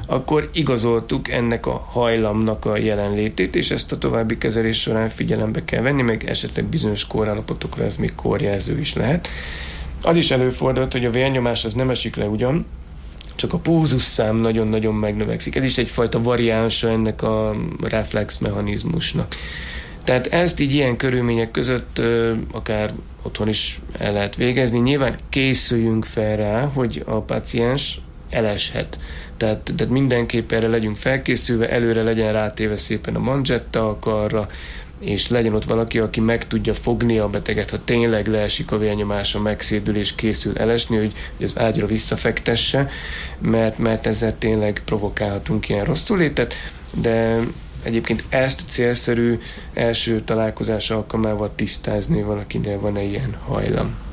akkor igazoltuk ennek a hajlamnak a jelenlétét, és ezt a további kezelés során figyelembe kell venni, meg esetleg bizonyos kórállapotokra ez még kórjelző is lehet. Az is előfordult, hogy a vérnyomás az nem esik le ugyan, csak a pulzusszám nagyon-nagyon megnövekszik. Ez is egyfajta variánsa ennek a reflexmechanizmusnak. Tehát ezt így ilyen körülmények között akár otthon is el lehet végezni. Nyilván készüljünk fel rá, hogy a páciens eleshet. Tehát mindenképp erre legyünk felkészülve, előre legyen rátéve szépen a manzsetta a karra, és legyen ott valaki, aki meg tudja fogni a beteget, ha tényleg leesik a vérnyomása, megszédül és készül elesni, hogy az ágyra visszafektesse, mert ezzel tényleg provokálhatunk ilyen rosszulétet, de egyébként ezt célszerű első találkozás alkalmával tisztázni, valakinél van-e ilyen hajlam.